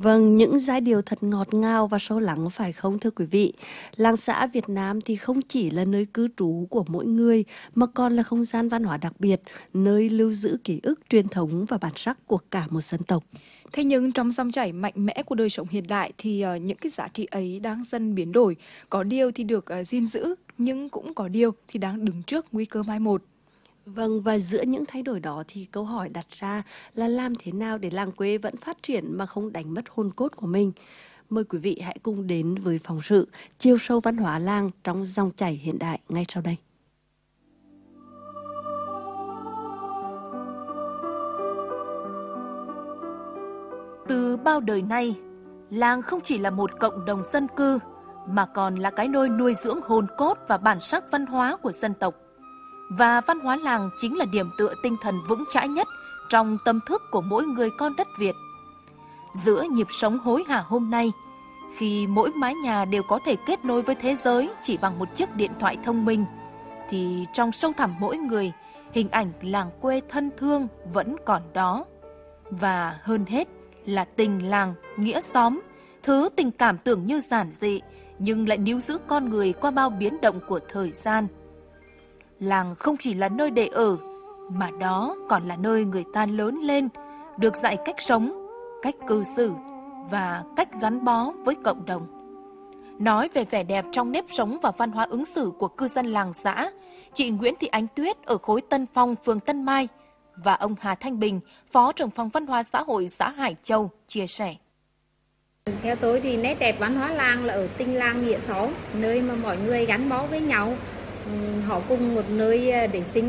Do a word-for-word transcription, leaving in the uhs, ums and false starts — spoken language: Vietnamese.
Vâng, những giai điệu thật ngọt ngào và sâu lắng phải không thưa quý vị? Làng xã Việt Nam thì không chỉ là nơi cư trú của mỗi người mà còn là không gian văn hóa đặc biệt, nơi lưu giữ ký ức truyền thống và bản sắc của cả một dân tộc. Thế nhưng trong dòng chảy mạnh mẽ của đời sống hiện đại thì ờ, những cái giá trị ấy đang dần biến đổi. Có điều thì được ờ, gìn giữ, nhưng cũng có điều thì đang đứng trước nguy cơ mai một. Vâng, và giữa những thay đổi đó thì câu hỏi đặt ra là làm thế nào để làng quê vẫn phát triển mà không đánh mất hồn cốt của mình? Mời quý vị hãy cùng đến với phóng sự Chiều sâu văn hóa làng trong dòng chảy hiện đại ngay sau đây. Từ bao đời nay, làng không chỉ là một cộng đồng dân cư mà còn là cái nôi nuôi dưỡng hồn cốt và bản sắc văn hóa của dân tộc. Và văn hóa làng chính là điểm tựa tinh thần vững chãi nhất trong tâm thức của mỗi người con đất Việt. Giữa nhịp sống hối hả hôm nay, khi mỗi mái nhà đều có thể kết nối với thế giới chỉ bằng một chiếc điện thoại thông minh, thì trong sâu thẳm mỗi người, hình ảnh làng quê thân thương vẫn còn đó. Và hơn hết là tình làng, nghĩa xóm, thứ tình cảm tưởng như giản dị nhưng lại níu giữ con người qua bao biến động của thời gian. Làng không chỉ là nơi để ở, mà đó còn là nơi người ta lớn lên, được dạy cách sống, cách cư xử và cách gắn bó với cộng đồng. Nói về vẻ đẹp trong nếp sống và văn hóa ứng xử của cư dân làng xã, chị Nguyễn Thị Ánh Tuyết ở khối Tân Phong, phường Tân Mai và ông Hà Thanh Bình, Phó trưởng phòng văn hóa xã hội xã Hải Châu chia sẻ. Theo tôi thì nét đẹp văn hóa làng là ở tình làng nghĩa xóm, nơi mà mọi người gắn bó với nhau, họ cùng một nơi để sinh